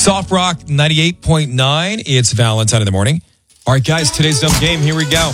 Soft Rock 98.9. It's Valentine in the morning. All right, guys, today's dumb game. Here we go.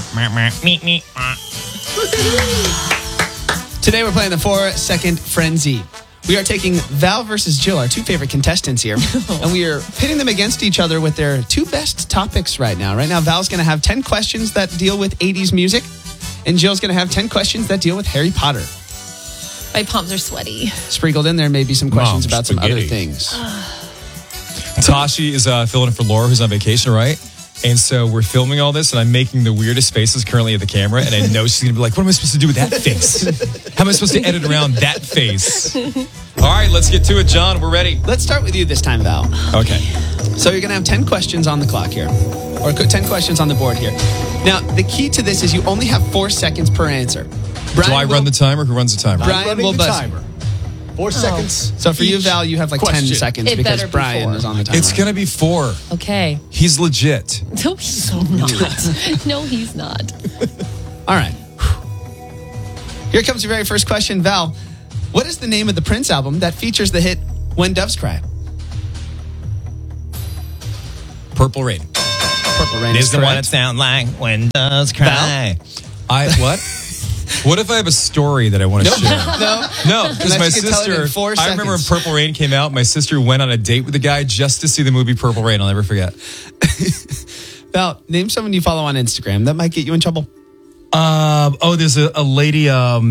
Today we're playing the 4-second frenzy. We are taking Val versus Jill, our two favorite contestants here, and we are pitting them against each other with their two best topics right now. Right now, Val's going to have 10 questions that deal with 80s music, and Jill's going to have 10 questions that deal with Harry Potter. My palms are sweaty. Sprinkled in there may be some questions about some other things. Tashi is filling in for Laura, who's on vacation, right? And so we're filming all this, and I'm making the weirdest faces currently at the camera, and I know she's going to be like, what am I supposed to do with that face? How am I supposed to edit around that face? All right, let's get to it, John. We're ready. Let's start with you this time, Val. Okay. So you're going to have 10 questions on the clock here, or 10 questions on the board here. Now, the key to this is you only have 4 seconds per answer. Do I run the timer? Who runs the timer? Brian will buzz. timer. 4 seconds. So for you, Val, you have like 10 seconds It because better be Brian 4. is on the timer. It's going to be 4. Okay. He's legit. No, he's not. No, he's not. All right. Here comes your very first question, Val. What is the name of the Prince album that features the hit When Doves Cry? Purple Rain. Purple Rain This is is what it correct. sounds like when doves cry. What? What if I have a story that I want to share? No, because Unless my you can tell it in sister, 4 I remember when seconds. Purple Rain came out, my sister went on a date with a guy just to see the movie Purple Rain. I'll never forget. Val, name someone you follow on Instagram. That might get you in trouble. There's a lady,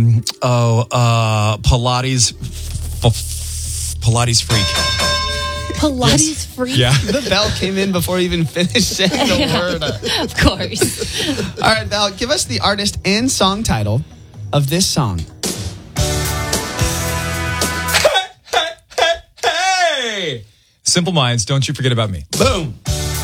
Pilates freak. Pilates freak? Yeah. The bell came in before you even finished saying the word. Of course. All right, Val, give us the artist and song title of this song. Hey! Simple Minds, Don't You Forget About Me. Boom.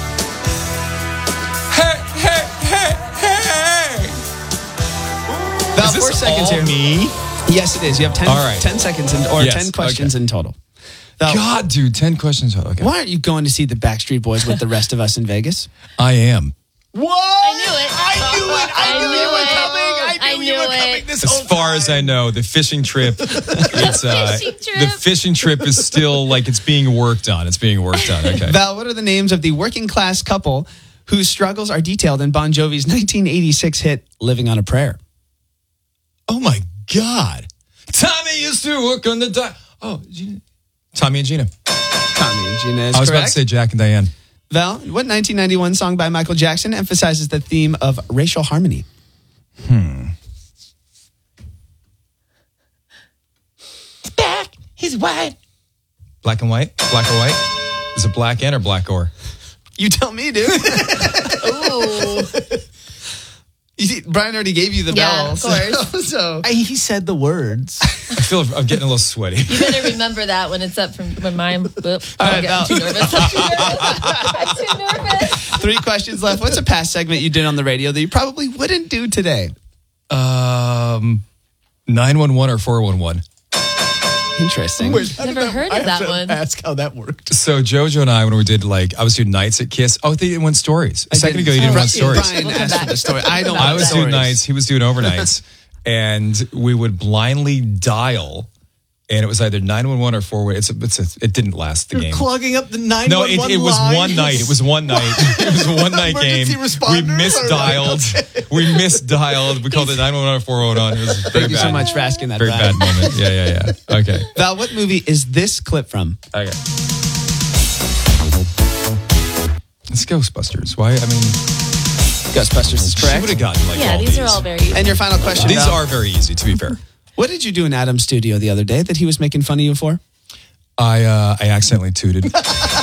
Val, Is this 4 seconds all here. me? Yes, it is. You have 10, All right. 10 seconds or Yes, 10 questions okay. in total. Val, God, dude, 10 questions. Okay. why aren't you going to see the Backstreet Boys with the rest of us in Vegas? I am. What? I knew it. I knew you were coming. I I knew you were knew coming it. this As whole far time. as I know, the fishing trip, it's fishing trip? the fishing trip is still like it's being worked on. It's being worked on. Okay. Val, what are the names of the working class couple whose struggles are detailed in Bon Jovi's 1986 hit "Living on a Prayer"? Oh my God. Tommy used to work on the dock. Oh, Tommy and Gina. Tommy and Gina is I was about correct. to say Jack and Diane. Val, what 1991 song by Michael Jackson emphasizes the theme of racial harmony? Back, he's white. Black and white? Black or white? Is it black and or black or? You tell me, dude. Ooh. You see, Brian already gave you the Yeah, bell. of course. So He said the words. I feel I'm getting a little sweaty. You better remember that when it's up from when mine. All right, I'm too nervous. I'm too nervous. 3 questions left. What's a past segment you did on the radio that you probably wouldn't do today? 911 or 411. Interesting. Never heard of that one. Ask how that worked. So Jojo and I, when we did I was doing nights at Kiss. Oh, they didn't want stories. A second ago, you didn't want stories. Brian We'll come asked for back. the story. I don't I want was doing stories. nights. He was doing overnights. And we would blindly dial. And it was either 911 or 411. It didn't last the You're game. clogging up the 911 No, it was line. one night. It was one night. It was a one-night game. Emergency We responders? misdialed. We misdialed. We called it 911 or 411. It was very Thank you bad. so much for asking that, Very Val. bad moment. Yeah. Okay. Val, what movie is this clip from? Okay. It's Ghostbusters. Why? I mean, Ghostbusters is she would correct. have gotten Yeah, all these are all very. And your final question, These Val. are very easy, to be fair. What did you do in Adam's studio the other day that he was making fun of you for? I accidentally tooted. That's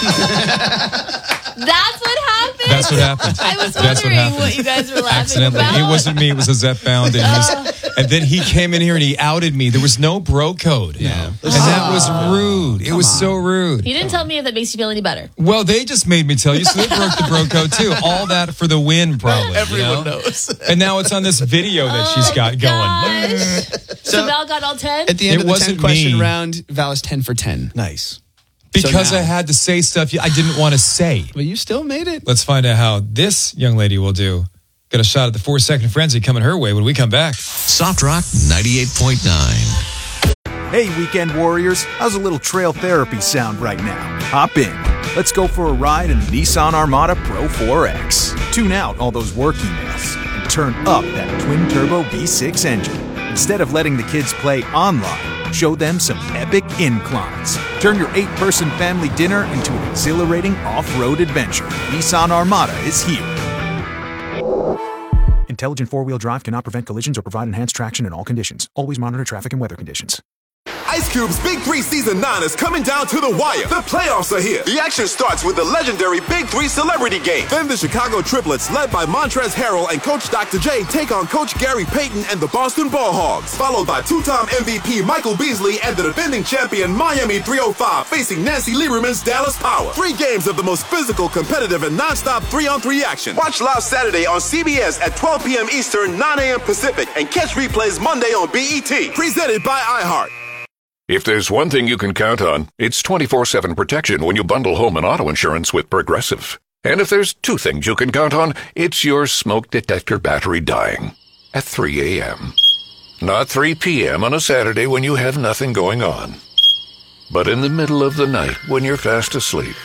what happened. That's what happened. I was That's what wondering happened. what you guys were laughing Accidentally. about. It wasn't me. It was a Zep Bound. And then he came in here and he outed me. There was no bro code. Yeah. And that was rude. It was so rude. He didn't tell me if that makes you feel any better. Well, they just made me tell you, so they broke the bro code too. All that for the win, probably. Everyone you know? knows. And now it's on this video that she's got going. Gosh. So Val got all 10? At the end It of the wasn't 10-question me. round, Val is 10 for 10. Nice. Because So now- I had to say stuff I didn't want to say. But you still made it. Let's find out how this young lady will do. Got a shot at the 4-second frenzy coming her way when we come back. Soft Rock 98.9. Hey, weekend warriors, how's a little trail therapy sound right now? Hop in. Let's go for a ride in the Nissan Armada Pro 4X. Tune out all those work emails and turn up that twin-turbo V6 engine. Instead of letting the kids play online, show them some epic inclines. Turn your 8-person family dinner into an exhilarating off-road adventure. Nissan Armada is here. Intelligent four-wheel drive cannot prevent collisions or provide enhanced traction in all conditions. Always monitor traffic and weather conditions. Ice Cube's Big 3 Season 9 is coming down to the wire. The playoffs are here. The action starts with the legendary Big 3 Celebrity Game. Then the Chicago Triplets, led by Montrezl Harrell and Coach Dr. J, take on Coach Gary Payton and the Boston Ball Hogs. Followed by two-time MVP Michael Beasley and the defending champion Miami 305 facing Nancy Lieberman's Dallas Power. 3 games of the most physical, competitive, and non-stop 3-on-3 action. Watch live Saturday on CBS at 12 p.m. Eastern, 9 a.m. Pacific, and catch replays Monday on BET. Presented by iHeart. If there's one thing you can count on, it's 24/7 protection when you bundle home and auto insurance with Progressive. And if there's 2 things you can count on, it's your smoke detector battery dying at 3 a.m. Not 3 p.m. on a Saturday when you have nothing going on, but in the middle of the night when you're fast asleep.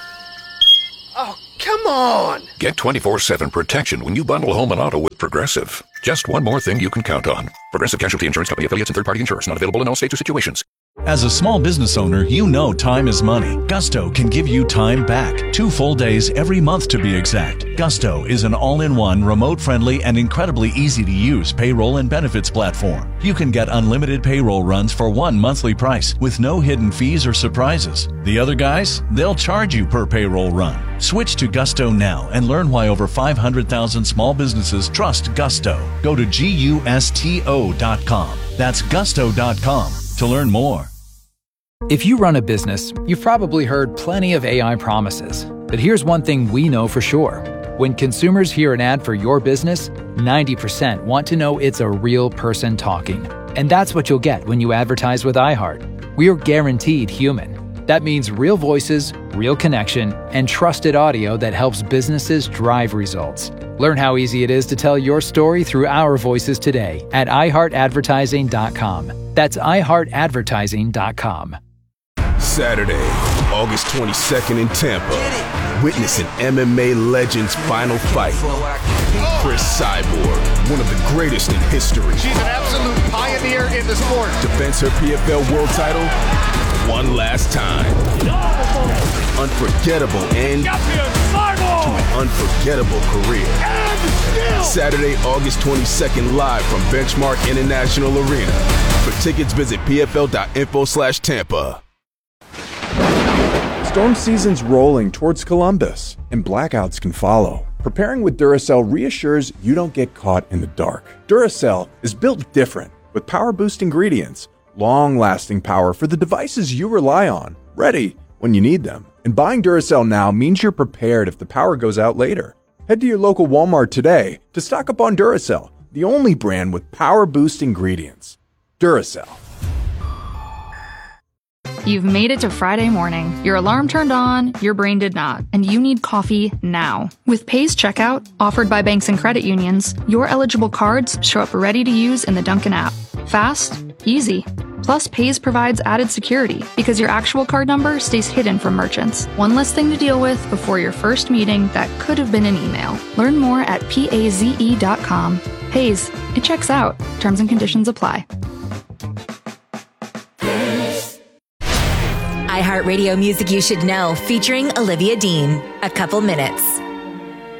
Oh, come on! Get 24/7 protection when you bundle home and auto with Progressive. Just one more thing you can count on. Progressive Casualty Insurance Company affiliates and third-party insurers. Not available in all states or situations. As a small business owner, you know time is money. Gusto can give you time back. 2 full days every month to be exact. Gusto is an all-in-one, remote-friendly, and incredibly easy-to-use payroll and benefits platform. You can get unlimited payroll runs for one monthly price with no hidden fees or surprises. The other guys, they'll charge you per payroll run. Switch to Gusto now and learn why over 500,000 small businesses trust Gusto. Go to GUSTO.com. That's gusto.com to learn more. If you run a business, you've probably heard plenty of AI promises. But here's one thing we know for sure. When consumers hear an ad for your business, 90% want to know it's a real person talking. And that's what you'll get when you advertise with iHeart. We're guaranteed human. That means real voices, real connection, and trusted audio that helps businesses drive results. Learn how easy it is to tell your story through our voices today at iHeartAdvertising.com. That's iHeartAdvertising.com. Saturday, August 22nd in Tampa. Witness an MMA legend's final fight. Chris Cyborg, one of the greatest in history. She's an absolute pioneer in the sport. Defends her PFL world title one last time. Unforgettable end to an unforgettable career. Saturday, August 22nd, live from Benchmark International Arena. For tickets, visit pfl.info/Tampa. Storm season's rolling towards Columbus, and blackouts can follow. Preparing with Duracell reassures you don't get caught in the dark. Duracell is built different, with power boost ingredients, long-lasting power for the devices you rely on, ready when you need them. And buying Duracell now means you're prepared if the power goes out later. Head to your local Walmart today to stock up on Duracell, the only brand with power boost ingredients. Duracell. You've made it to Friday morning. Your alarm turned on, your brain did not, and you need coffee now. With Paze Checkout, offered by banks and credit unions, your eligible cards show up ready to use in the Dunkin' app. Fast, easy. Plus, Paze provides added security because your actual card number stays hidden from merchants. One less thing to deal with before your first meeting that could have been an email. Learn more at paze.com. Paze, it checks out. Terms and conditions apply. iHeartRadio Music You Should Know, featuring Olivia Dean. A Couple Minutes.